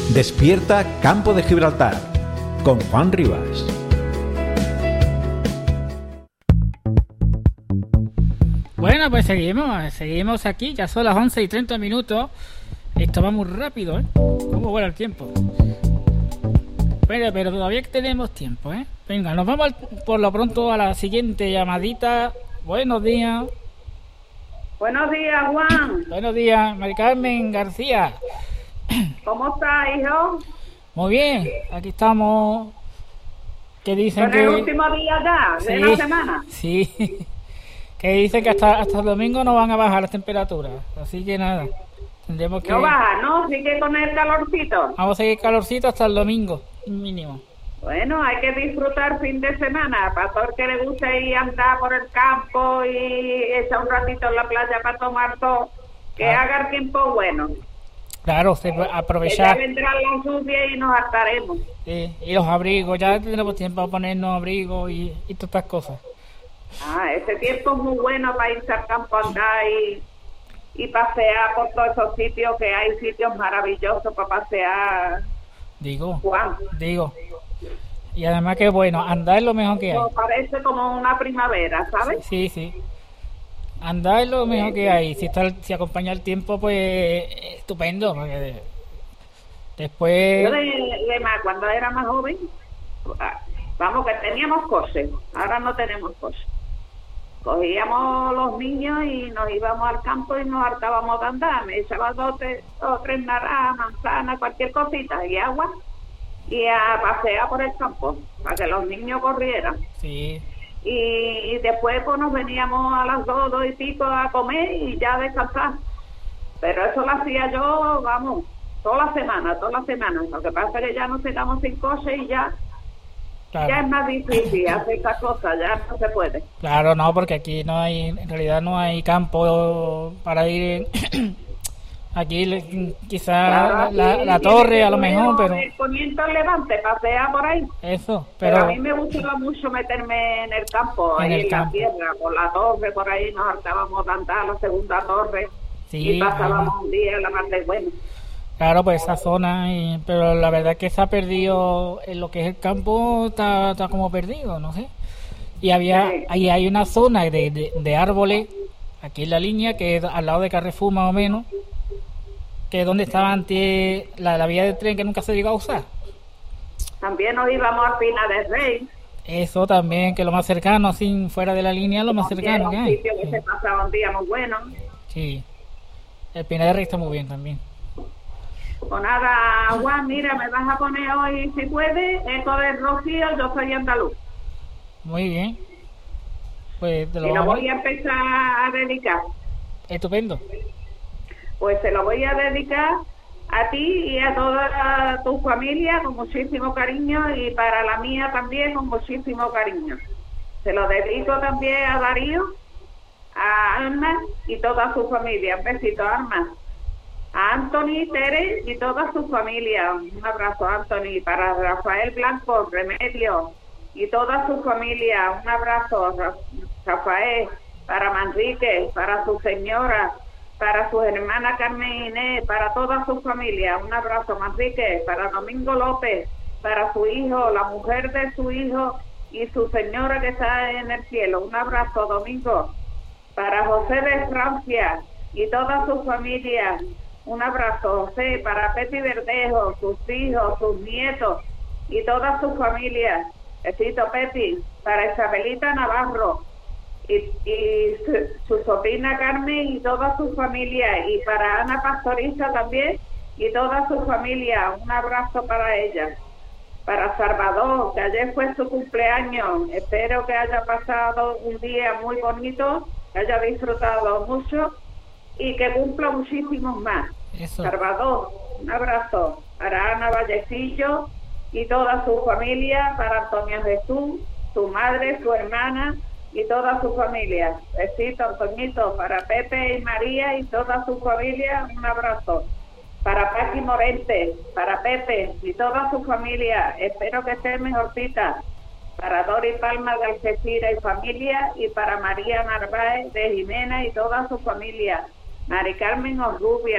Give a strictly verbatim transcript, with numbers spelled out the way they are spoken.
Despierta Campo de Gibraltar con Juan Rivas. Bueno, pues seguimos, seguimos aquí, ya son las once y treinta minutos. Esto va muy rápido, ¿eh? ¿Cómo vuela el tiempo? Pero, pero todavía tenemos tiempo, ¿eh? Venga, nos vamos al, por lo pronto a la siguiente llamadita. Buenos días. Buenos días, Juan. Buenos días, Mari Carmen García. ¿Cómo estás, hijo? Muy bien, aquí estamos. Que dicen ¿Con que... el último día ya, de sí, la semana? Sí. Que dicen que hasta, hasta el domingo no van a bajar las temperaturas. Así que nada, tendremos que... No baja, ¿no? Sigue con el calorcito. Vamos a seguir calorcito hasta el domingo, mínimo. Bueno, hay que disfrutar fin de semana. Para todo el que le guste ir a andar por el campo y echar un ratito en la playa para tomar todo, que Ah. haga el tiempo bueno. Claro, se puede aprovechar. Que ya vendrá la lluvia y nos hartaremos. Sí, y los abrigos, ya tendremos tiempo para ponernos abrigos y, y todas estas cosas. Ah, ese tiempo es muy bueno para irse al campo a andar y, y pasear por todos esos sitios, que hay sitios maravillosos para pasear, Digo, Juan. digo. Y además que bueno, andar es lo mejor que hay. Nos parece como una primavera, ¿sabes? Sí, sí. Andar es lo mejor que hay. Si está, el- si acompaña el tiempo, pues estupendo. Porque después, Yo de, de más, cuando era más joven, ah, vamos, que teníamos coches, ahora no tenemos coches. Cogíamos los niños y nos íbamos al campo y nos hartábamos de andar. Me echaba dos, tres, dos, tres naranjas, manzanas, cualquier cosita y agua, y a pasear por el campo, para que los niños corrieran. sí. Y, y después pues nos veníamos a las dos, dos y pico a comer y ya a descansar. Pero eso lo hacía yo, vamos, toda la semana, toda la semana. Lo que pasa es que ya nos quedamos sin coche y ya, Claro. ya es más difícil hacer estas cosas, ya no se puede. Claro, no, porque aquí no hay, en realidad no hay campo para ir. Aquí le- quizá Claro, la, aquí la tienes torre que a lo coger mejor, pero el poniente al levante, pasea por ahí. eso, Pero, pero a mí me gustaba mucho meterme en el campo, En ahí el en campo. la tierra, por la torre, por ahí nos hartábamos de andar a la segunda torre sí, y pasábamos ajá. un día en la parte buena. Claro, pues esa zona, y, pero la verdad es que se ha perdido, en lo que es el campo está, está como perdido, no sé. Y había, Sí. ahí hay una zona de, de, de árboles, aquí en la línea, que es al lado de Carrefour más o menos, que es donde estaba antes la, la vía de tren que nunca se llegó a usar. También nos íbamos a Pina del Rey, Eso también, que lo más cercano, así fuera de la línea, lo más que cercano era que un hay. sitio que se pasaba un día muy bueno. Sí, el Pinar de Rey está muy bien también. Pues nada, Juan, mira, me vas a poner hoy, si puedes, Eco del Rocío, Yo Soy Andaluz. Muy bien. Pues te lo Y lo vamos voy a empezar a dedicar. Estupendo. Pues se lo voy a dedicar a ti y a toda tu familia con muchísimo cariño, y para la mía también con muchísimo cariño. Se lo dedico también a Darío, a Alma y toda su familia. Un besito, Alma. A Anthony, Tere y toda su familia. Un abrazo, Anthony. Para Rafael Blanco, Remedio y toda su familia. Un abrazo, Ra- Rafael. Para Manrique, para su señora, para su hermana Carmen Inés, para toda su familia. Un abrazo, Manrique. Para Domingo López, para su hijo, la mujer de su hijo y su señora que está en el cielo. Un abrazo, Domingo. Para José de Francia y toda su familia. Un abrazo, José. Para Peti Verdejo, sus hijos, sus nietos y toda su familia. Besito, Peti. Para Isabelita Navarro y, y su, su sobrina Carmen y toda su familia. Y para Ana Pastoriza también y toda su familia. Un abrazo para ella. Para Salvador, que ayer fue su cumpleaños. Espero que haya pasado un día muy bonito, que haya disfrutado mucho y que cumpla muchísimos más. Eso. Salvador, un abrazo. Para Ana Vallecillo y toda su familia. Para Antonio Jesús, su madre, su hermana y toda su familia. Besito, Antoñito. Para Pepe y María y toda su familia, un abrazo. Para Paqui Morente, para Pepe y toda su familia, espero que esté mejorcita. Para Dori Palma de Algeciras y familia, y para María Narváez de Jimena y toda su familia. Mari Carmen Orrubia.